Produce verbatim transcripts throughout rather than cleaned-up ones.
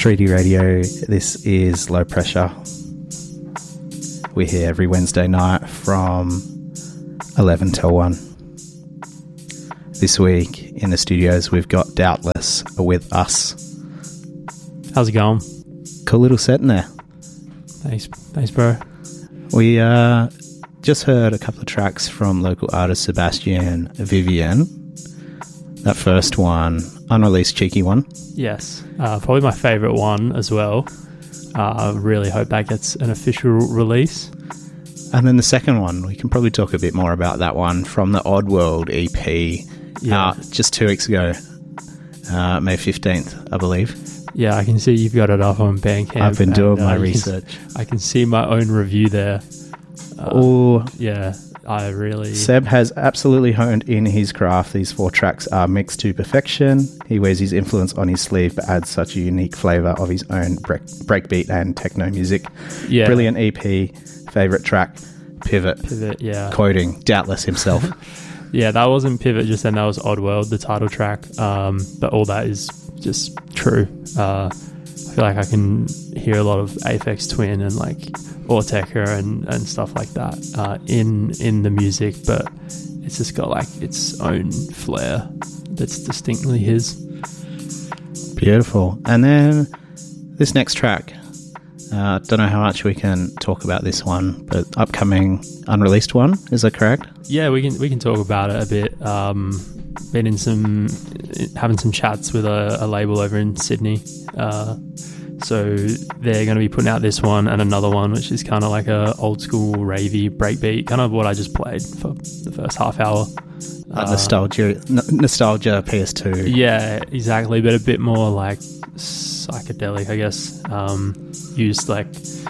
three D Radio, this is Low Pressure. We're here every Wednesday night from eleven till one. This week in the studios we've got Doubtless with us. How's it going? Cool little set in there. Thanks, thanks bro. We uh, just heard a couple of tracks from local artist Sebastian Vivian. That first one, unreleased cheeky one. Yes, uh, probably my favourite one as well. I uh, really hope that gets an official release. And then the second one, we can probably talk a bit more about that one, from the Odd World E P, yeah. out just two weeks ago, uh, May fifteenth, I believe. Yeah, I can see you've got it up on Bandcamp. I've been doing and, uh, my research. Can, I can see my own review there. Uh, oh, yeah, I really... Seb has absolutely honed in his craft. These four tracks are mixed to perfection. He wears his influence on his sleeve but adds such a unique flavour of his own break, breakbeat and techno music. Yeah. Brilliant E P. Favourite track, Pivot. Pivot, yeah. Quoting Doubtless himself. Yeah, that wasn't Pivot just then, that was Odd World, the title track. Um, but all that is just true. Uh, I feel like I can hear a lot of Aphex Twin and like Autechre and, and stuff like that uh, in in the music, but it's just got like its own flair that's distinctly his. Beautiful. And then this next track, I uh, don't know how much we can talk about this one, but upcoming unreleased one, is that correct? Yeah, we can we can talk about it a bit. Um, been in some having some chats with a, a label over in Sydney. Uh, so they're going to be putting out this one and another one, which is kind of like a old school ravey breakbeat, kind of what I just played for the first half hour. Uh, uh, nostalgia, n- nostalgia P S two. Yeah, exactly, but a bit more like psychedelic, I guess. Um, used like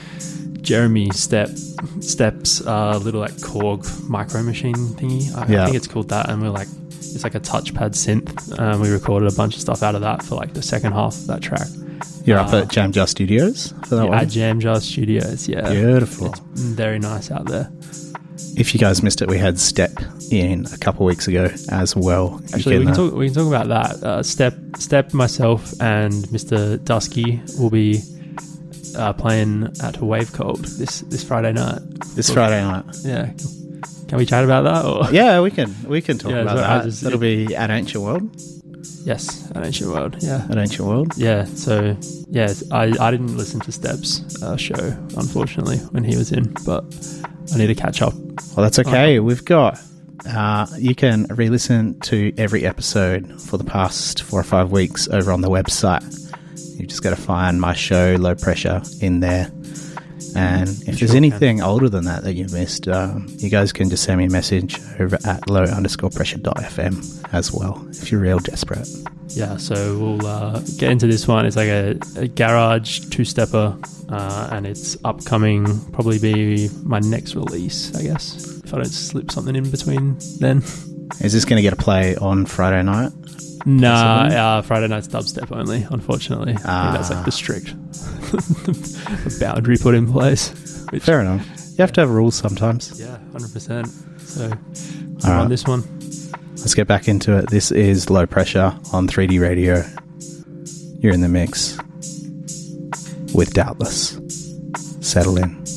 Jeremy Step Steps uh, little like Korg micro machine thingy. I, yeah. I think it's called that, and we're like, it's like a touchpad synth. Um, we recorded a bunch of stuff out of that for like the second half of that track. You're uh, up at Jam Jar Studios for that yeah, one? At Jam Jar Studios, yeah. Beautiful. It's very nice out there. If you guys missed it, we had Step in a couple of weeks ago as well. Actually, we can uh, talk. We can talk about that. Uh, Step, Step, myself, and Mister Dusky will be uh, playing at Wave Cold this this Friday night. This Friday night. Yeah. Can we chat about that? Or? Yeah, we can. We can talk Yeah, about so that. just- That'll be at Ancient World. Yes, at Ancient World. Yeah. At Ancient World. Yeah. So yeah, I I didn't listen to Step's uh, show unfortunately when he was in, but I need to catch up. Well, that's okay. We've got. Uh, you can re-listen to every episode for the past four or five weeks over on the website. You just got to find my show, Low Pressure, in there. And if Sure there's anything can. older than that that you've missed, um, you guys can just send me a message over at low underscore pressure dot fm as well, if you're real desperate. Yeah, so we'll uh, get into this one. It's like a, a garage two-stepper, uh, and it's upcoming, probably be my next release, I guess, if I don't slip something in between then. Is this going to get a play on Friday night? Nah, uh, Friday night's dubstep only, unfortunately. Ah. I think that's like the strict the boundary put in place. Which, Fair enough. You have to have rules sometimes. yeah, one hundred percent. So, All on right. this one. Let's get back into it. This is Low Pressure on three D Radio. You're in the mix with Doubtless. Settle in.